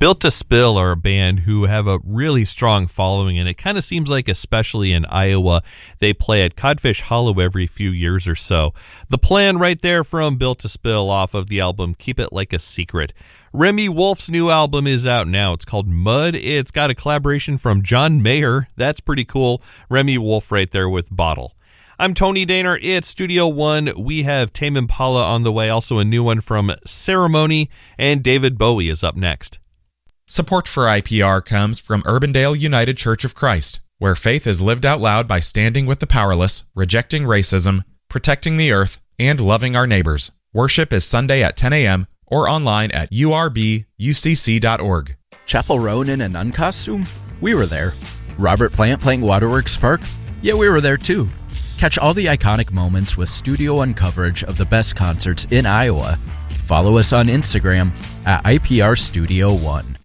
Built to Spill are a band who have a really strong following, and it kind of seems like, especially in Iowa, they play at Codfish Hollow every few years or so. The Plan right there from Built to Spill off of the album Keep It Like a Secret. Remy Wolf's new album is out now. It's called Mud. It's got a collaboration from John Mayer. That's pretty cool. Remy Wolf right there with Bottle. I'm Tony Daner. It's Studio One. We have Tame Impala on the way. Also a new one from Ceremony, and David Bowie is up next. Support for IPR comes from Urbandale United Church of Christ, where faith is lived out loud by standing with the powerless, rejecting racism, protecting the earth, and loving our neighbors. Worship is Sunday at 10 a.m. or online at urbucc.org. Chapel Roan in an uncostume? We were there. Robert Plant playing Waterworks Park? Yeah, we were there too. Catch all the iconic moments with Studio One coverage of the best concerts in Iowa. Follow us on Instagram at IPR Studio One.